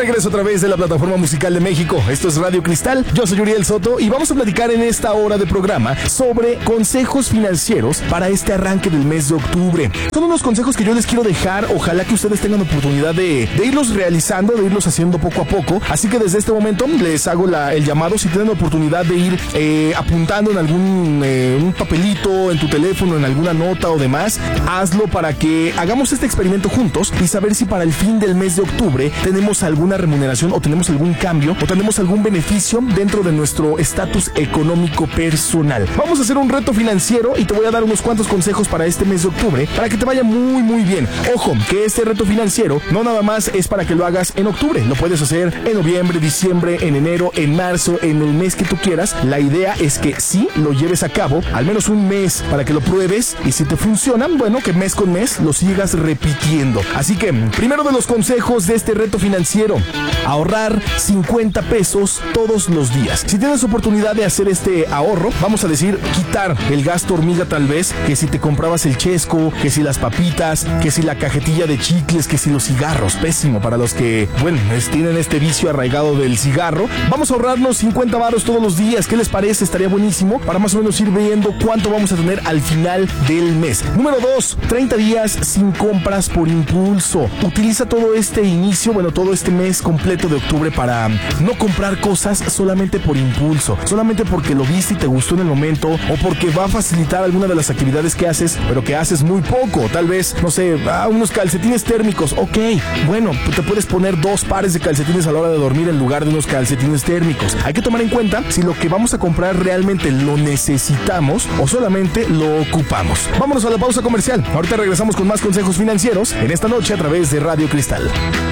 regreso a través de la plataforma musical de México. Esto es Radio Cristal. Yo soy Uriel Soto y vamos a platicar en esta hora de programa sobre consejos financieros para este arranque del mes de octubre. Son unos consejos que yo les quiero dejar. Ojalá que ustedes tengan oportunidad de irlos realizando, de irlos haciendo poco a poco. Así que desde este momento les hago el llamado. Si tienen oportunidad de ir apuntando en algún un papelito, en tu teléfono, en alguna nota o demás, hazlo para que hagamos este experimento juntos y saber si para el fin del mes de octubre tenemos alguna remuneración o tenemos algún cambio o tenemos algún beneficio dentro de nuestro estatus económico personal. Vamos a hacer un reto financiero y te voy a dar unos cuantos consejos para este mes de octubre para que te vaya muy muy bien. Ojo, que este reto financiero no nada más es para que lo hagas en octubre, lo puedes hacer en noviembre, diciembre, en enero, en marzo, en el mes que tú quieras. La idea es que sí lo lleves a cabo al menos un mes para que lo pruebes y si te funciona, bueno, que mes con mes lo sigas repitiendo. Así que, primero de los consejos de este reto financiero, ahorrar 50 pesos todos los días. Si tienes oportunidad de hacer este ahorro, vamos a decir, quitar el gasto hormiga tal vez, que si te comprabas el chesco, que si las papitas, que si la cajetilla de chicles, que si los cigarros, pésimo para los que, bueno, tienen este vicio arraigado del cigarro. Vamos a ahorrarnos 50 varos todos los días. ¿Qué les parece? Estaría buenísimo para más o menos ir viendo cuánto vamos a tener al final del mes. Número 2, 30 días sin compras por impulso. Utiliza todo este inicio, bueno, todo este mes completo de octubre para no comprar cosas solamente por impulso, solamente porque lo viste y te gustó en el momento o porque va a facilitar alguna de las actividades que haces, pero que haces muy poco. Tal vez, no sé, unos calcetines térmicos. Ok, bueno, te puedes poner 2 pares de calcetines a la hora de dormir en lugar de unos calcetines térmicos. Hay que tomar en cuenta si lo que vamos a comprar realmente lo necesitamos o solamente lo ocupamos. Vámonos a la pausa comercial. Ahorita regresamos con más consejos financieros en esta noche a través de Radio Cristal.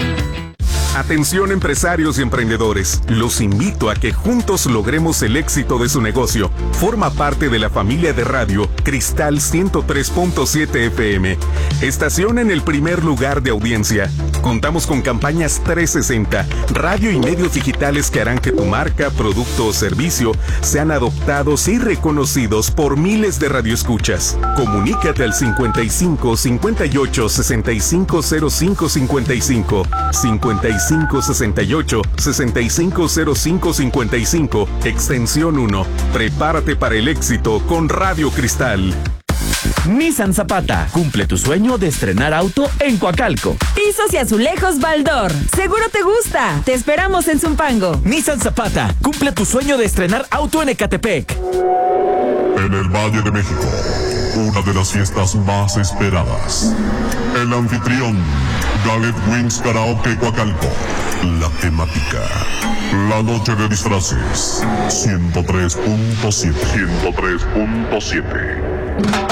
Atención empresarios y emprendedores, los invito a que juntos logremos el éxito de su negocio. Forma parte de la familia de radio Cristal 103.7 FM, estación en el primer lugar de audiencia. Contamos con campañas 360, radio y medios digitales que harán que tu marca, producto o servicio sean adoptados y reconocidos por miles de radioescuchas. Comunícate al 55 58 65 05 55 68 6505 55, extensión 1. Prepárate para el éxito con Radio Cristal. Nissan Zapata, cumple tu sueño de estrenar auto en Coacalco. Pisos y azulejos Baldor, seguro te gusta. Te esperamos en Zumpango. Nissan Zapata, cumple tu sueño de estrenar auto en Ecatepec. En el Valle de México, una de las fiestas más esperadas. El anfitrión, Gallet Wings Karaoke Coacalco. La temática, la noche de disfraces. 103.7.